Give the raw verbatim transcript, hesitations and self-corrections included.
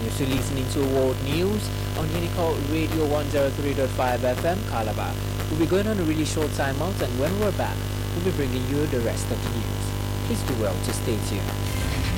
You're still listening to World News on Unicode Radio one oh three point five F M Calabar. We'll be going on a really short time out, and when we're back, we'll be bringing you the rest of the news. Please do well to stay tuned.